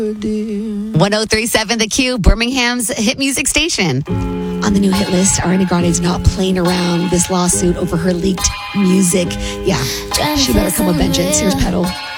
1037 The Q, Birmingham's hit music station. On the new hit list, Ariana Grande is not playing around this lawsuit over her leaked music. Yeah, she better come with vengeance. Here's Petal.